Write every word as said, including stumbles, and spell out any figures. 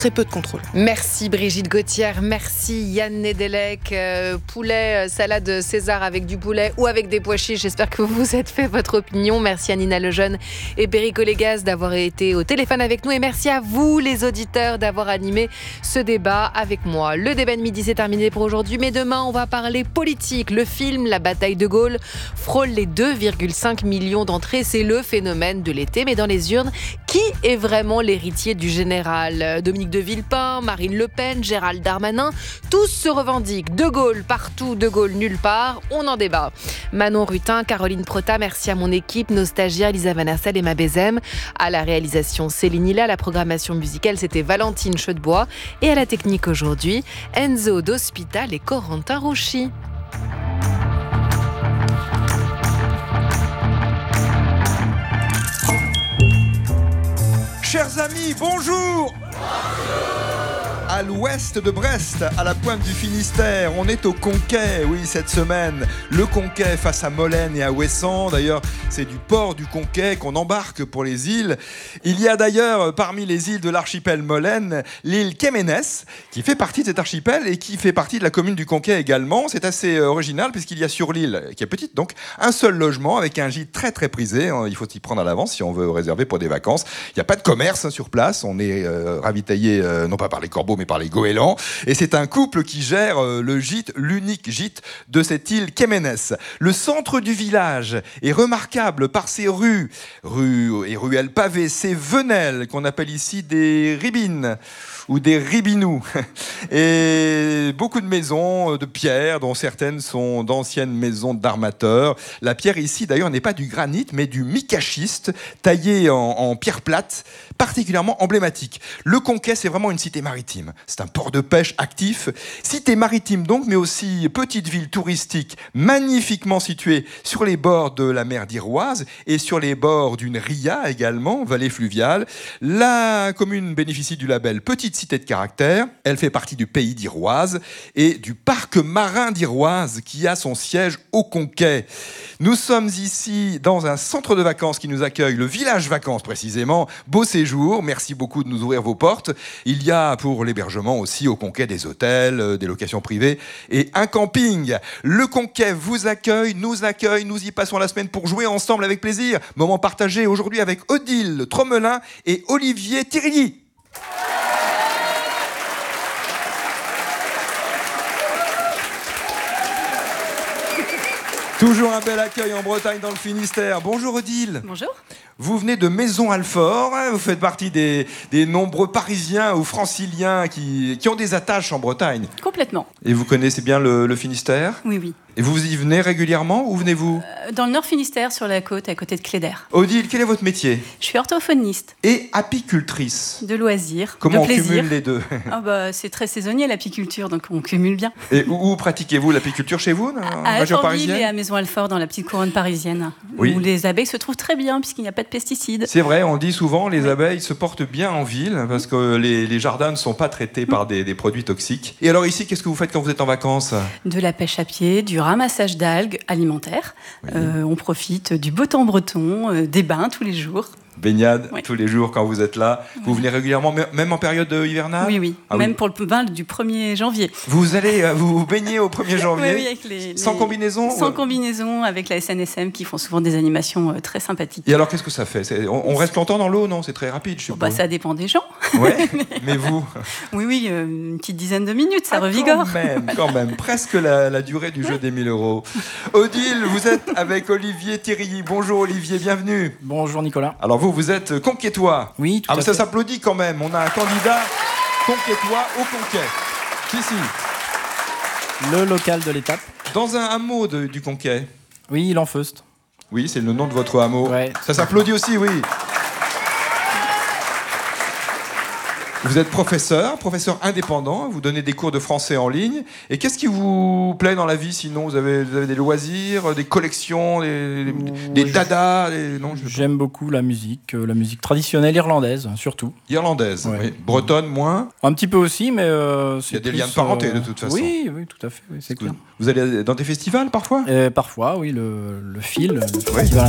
Très peu de contrôle. Merci Brigitte Gauthier, merci Yann Nedelec. Euh, poulet, salade César avec du poulet ou avec des pois chiches. J'espère que vous vous êtes fait votre opinion. Merci à Nina Lejeune et Perico Légas d'avoir été au téléphone avec nous. Et merci à vous les auditeurs d'avoir animé ce débat avec moi. Le débat de midi c'est terminé pour aujourd'hui. Mais demain on va parler politique. Le film La bataille de Gaulle frôle les deux virgule cinq millions d'entrées. C'est le phénomène de l'été. Mais dans les urnes, qui est vraiment l'héritier du général ? Dominique de Villepin, Marine Le Pen, Gérald Darmanin, tous se revendiquent. De Gaulle partout, De Gaulle nulle part, on en débat. Manon Rutin, Caroline Prota, merci à mon équipe, nos stagiaires Lisa Van Hersel et Ma Bézem. À la réalisation Céline Hilla, la programmation musicale c'était Valentine Chaudebois et à la technique aujourd'hui Enzo d'Hospital et Corentin Rouchy. Chers amis, bonjour. À l'ouest de Brest, à la pointe du Finistère, on est au Conquet, oui, cette semaine. Le Conquet face à Molène et à Ouessant. D'ailleurs, c'est du port du Conquet qu'on embarque pour les îles. Il y a d'ailleurs, parmi les îles de l'archipel Molène, l'île Kéménès, qui fait partie de cet archipel et qui fait partie de la commune du Conquet également. C'est assez original puisqu'il y a sur l'île, qui est petite donc, un seul logement avec un gîte très très prisé. Il faut s'y prendre à l'avance si on veut réserver pour des vacances. Il n'y a pas de commerce sur place. On est euh, ravitaillé, euh, non pas par les corbeaux, mais par les goélands. Et c'est un couple qui gère euh, le gîte, l'unique gîte de cette île Kéménès. Le centre du village est remarquable par ses rues, rues et ruelles pavées, ses venelles qu'on appelle ici des ribines ou des ribinous. Et beaucoup de maisons de pierre, dont certaines sont d'anciennes maisons d'armateurs. La pierre ici, d'ailleurs, n'est pas du granit, mais du micaschiste, taillé en, en pierre plate, particulièrement emblématique. Le Conquet, c'est vraiment une cité maritime. C'est un port de pêche actif. Cité maritime donc, mais aussi petite ville touristique magnifiquement située sur les bords de la mer d'Iroise et sur les bords d'une ria également, vallée fluviale. La commune bénéficie du label Petite Cité de caractère. Elle fait partie du pays d'Iroise et du parc marin d'Iroise qui a son siège au Conquet. Nous sommes ici dans un centre de vacances qui nous accueille, le village vacances précisément. Beau séjour, merci beaucoup de nous ouvrir vos portes. Il y a pour l'hébergement aussi au Conquet des hôtels, des locations privées et un camping. Le Conquet vous accueille, nous accueille, nous y passons la semaine pour jouer ensemble avec plaisir. Moment partagé aujourd'hui avec Odile Tromelin et Olivier Thirigy. Toujours un bel accueil en Bretagne dans le Finistère. Bonjour Odile. Bonjour. Vous venez de Maison-Alfort, hein, vous faites partie des, des nombreux Parisiens ou Franciliens qui, qui ont des attaches en Bretagne. Complètement. Et vous connaissez bien le, le Finistère ? Oui, oui. Et vous y venez régulièrement ? Où venez-vous ? euh, Dans le Nord Finistère, sur la côte, à côté de Cléder. Odile, quel est votre métier ? Je suis orthophoniste. Et apicultrice. De loisirs, Comment de on plaisir. cumule les deux ? Ah bah, c'est très saisonnier l'apiculture, donc on cumule bien. Et où, où pratiquez-vous l'apiculture chez vous, en À région Alfortville parisienne ? et à Maison-Alfort, dans la petite couronne parisienne, Oui. où les abeilles se trouvent très bien, puisqu'il n'y a pas de pesticides. C'est vrai, on dit souvent les Oui. abeilles se portent bien en ville parce que les, les jardins ne sont pas traités par des, des produits toxiques. Et alors ici, qu'est-ce que vous faites quand vous êtes en vacances ? De la pêche à pied, du ramassage d'algues alimentaires. Oui. Euh, on profite du beau temps breton, euh, des bains tous les jours. Baignade Oui. tous les jours quand vous êtes là. Vous venez régulièrement, même en période hivernale ? Oui, oui. Ah Même oui. pour le bain du premier janvier. Vous allez euh, vous baigner au premier janvier ? Oui, oui, avec les, Sans les- combinaison ? Sans combinaison, avec la S N S M qui font souvent des animations euh, très sympathiques. Et alors, qu'est-ce que ça fait ? C'est- on, on reste longtemps dans l'eau, non ? C'est très rapide, je Bon, suppose. bah, ça dépend des gens. Ouais, mais vous Oui, oui, euh, une petite dizaine de minutes, ça Ah, revigore. Quand même, quand même. Presque la, la durée du jeu des mille euros. Odile, vous êtes avec Olivier Thirigy. Bonjour Olivier, bienvenue. Bonjour Nicolas. Alors vous, vous êtes conquêtois. Oui, tout Ah, à mais ça fait. s'applaudit quand même. On a un candidat conquêtois au Conquet. Si, si. Le local de l'étape. Dans un hameau de- du Conquet. Oui, l'Enfeust. Oui, c'est le nom de votre hameau. Ouais. Ça s'applaudit aussi, oui. Vous êtes professeur, professeur indépendant, vous donnez des cours de français en ligne. Et qu'est-ce qui vous plaît dans la vie sinon vous avez, vous avez des loisirs, des collections, des, des, des Oui, dadas des, non, je sais J'aime beaucoup la musique, euh, la musique traditionnelle irlandaise, surtout. pas. Irlandaise, Ouais. oui. Bretonne, moins. Un petit peu aussi, mais euh, c'est Il y a des plus, liens de parenté, euh, de toute façon. Oui, oui, tout à fait, oui, c'est clair. Vous allez dans des festivals parfois ? Euh, parfois, oui, le, le F I L, le Ouais. Festival